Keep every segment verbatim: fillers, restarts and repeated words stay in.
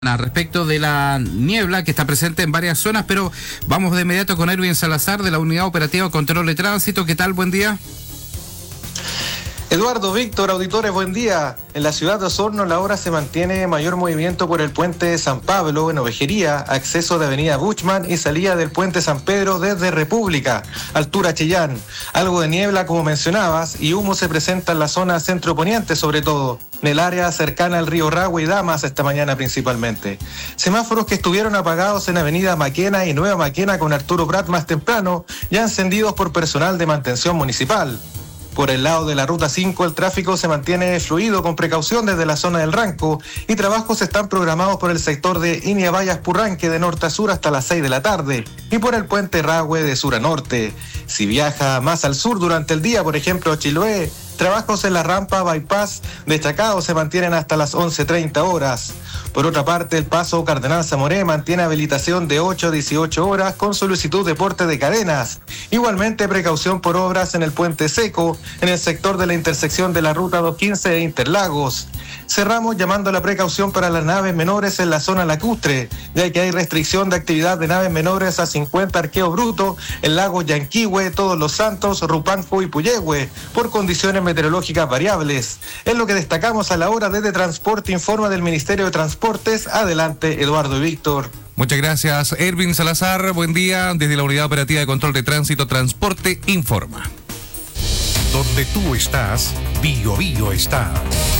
Respecto de la niebla que está presente en varias zonas, pero vamos de inmediato con Erwin Salazar de la Unidad Operativa de Control de Tránsito. ¿Qué tal? Buen día. Eduardo, Víctor, auditores, buen día. En la ciudad de Osorno la hora se mantiene mayor movimiento por el puente de San Pablo en Ovejería, acceso de avenida Buchman y salida del puente San Pedro desde República, altura Chillán. Algo de niebla como mencionabas y humo se presenta en la zona centro-poniente sobre todo, en el área cercana al río Ragua y Damas esta mañana principalmente. Semáforos que estuvieron apagados en avenida Maquena y Nueva Maquena con Arturo Prat más temprano, ya encendidos por personal de mantención municipal. Por el lado de la ruta cinco, el tráfico se mantiene fluido con precaución desde la zona del Ranco y trabajos están programados por el sector de Iñabayas-Purranque de norte a sur hasta las seis de la tarde y por el puente Rahue de sur a norte. Si viaja más al sur durante el día, por ejemplo, Chiloé, trabajos en la rampa Bypass destacados se mantienen hasta las once treinta horas. Por otra parte, el paso Cardenal Zamoré mantiene habilitación de ocho a dieciocho horas con solicitud de porte de cadenas. Igualmente, precaución por obras en el puente Seco, en el sector de la intersección de la ruta doscientos quince e Interlagos. Cerramos llamando a la precaución para las naves menores en la zona lacustre, ya que hay restricción de actividad de naves menores a cincuenta arqueo bruto en lagos Yanquihue, Todos los Santos, Rupanjo y Puyehue, por condiciones meteorológicas variables. Es lo que destacamos a la hora desde Transporte informa del Ministerio de Transportes. Adelante, Eduardo y Víctor. Muchas gracias, Erwin Salazar. Buen día desde la Unidad Operativa de Control de Tránsito. Transporte informa. Donde tú estás, Bio Bio está.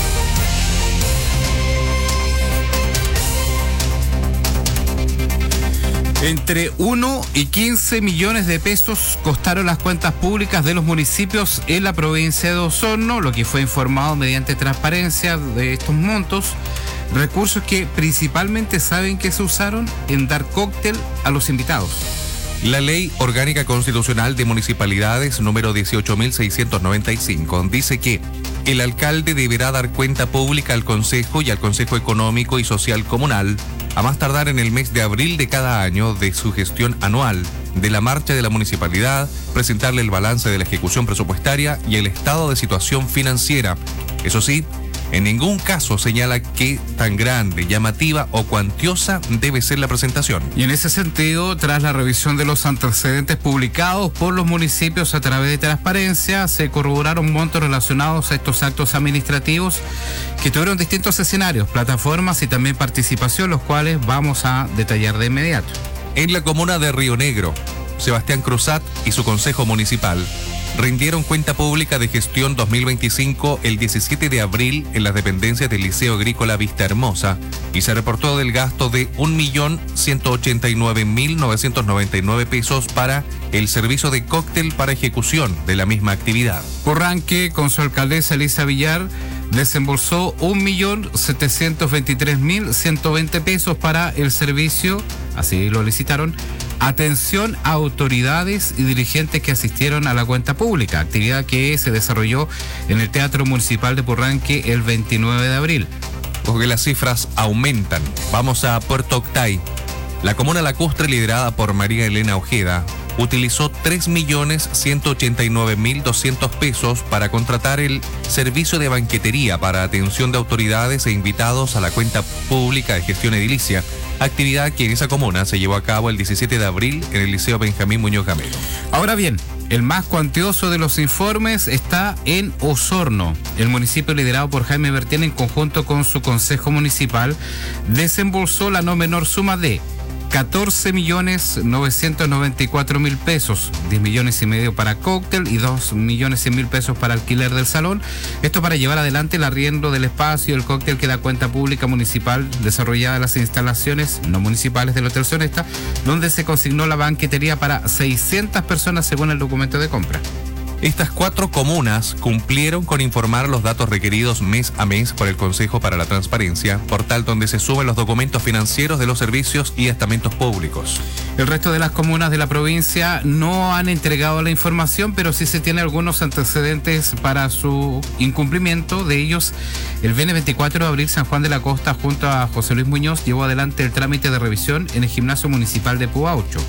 Entre uno y quince millones de pesos costaron las cuentas públicas de los municipios en la provincia de Osorno, lo que fue informado mediante transparencia de estos montos, recursos que principalmente saben que se usaron en dar cóctel a los invitados. La Ley Orgánica Constitucional de Municipalidades número dieciocho mil seiscientos noventa y cinco dice que el alcalde deberá dar cuenta pública al Consejo y al Consejo Económico y Social Comunal a más tardar en el mes de abril de cada año de su gestión anual, de la marcha de la municipalidad, presentarle el balance de la ejecución presupuestaria y el estado de situación financiera. Eso sí, en ningún caso señala qué tan grande, llamativa o cuantiosa debe ser la presentación. Y en ese sentido, tras la revisión de los antecedentes publicados por los municipios a través de transparencia, se corroboraron montos relacionados a estos actos administrativos que tuvieron distintos escenarios, plataformas y también participación, los cuales vamos a detallar de inmediato. En la comuna de Río Negro, Sebastián Cruzat y su consejo municipal rindieron cuenta pública de gestión dos mil veinticinco el diecisiete de abril en las dependencias del Liceo Agrícola Vista Hermosa y se reportó del gasto de un millón ciento ochenta y nueve mil novecientos noventa y nueve pesos para el servicio de cóctel para ejecución de la misma actividad. Purranque, con su alcaldesa Elisa Villar, desembolsó un millón setecientos veintitrés mil ciento veinte pesos para el servicio, así lo licitaron, atención a autoridades y dirigentes que asistieron a la cuenta pública, actividad que se desarrolló en el Teatro Municipal de Purranque el veintinueve de abril. Porque las cifras aumentan. Vamos a Puerto Octay. La comuna lacustre, liderada por María Elena Ojeda, utilizó tres millones ciento ochenta y nueve mil doscientos pesos para contratar el servicio de banquetería para atención de autoridades e invitados a la cuenta pública de gestión edilicia, actividad que en esa comuna se llevó a cabo el diecisiete de abril en el Liceo Benjamín Muñoz Gamero. Ahora bien, el más cuantioso de los informes está en Osorno. El municipio, liderado por Jaime Bertien en conjunto con su consejo municipal, desembolsó la no menor suma de catorce millones novecientos noventa y cuatro mil pesos, diez millones y medio para cóctel y dos millones cien mil pesos para alquiler del salón. Esto para llevar adelante el arriendo del espacio y el cóctel que da cuenta pública municipal desarrollada en las instalaciones no municipales del Hotel Sonesta, donde se consignó la banquetería para seiscientas personas según el documento de compra. Estas cuatro comunas cumplieron con informar los datos requeridos mes a mes por el Consejo para la Transparencia, portal donde se suben los documentos financieros de los servicios y estamentos públicos. El resto de las comunas de la provincia no han entregado la información, pero sí se tiene algunos antecedentes para su incumplimiento. De ellos, el viernes veinticuatro de abril, San Juan de la Costa, junto a José Luis Muñoz, llevó adelante el trámite de revisión en el Gimnasio Municipal de Puaucho.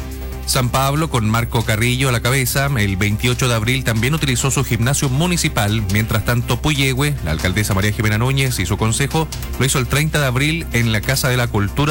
San Pablo, con Marco Carrillo a la cabeza, el veintiocho de abril también utilizó su gimnasio municipal. Mientras tanto, Puyehue, la alcaldesa María Jimena Núñez y su consejo lo hizo el treinta de abril en la Casa de la Cultura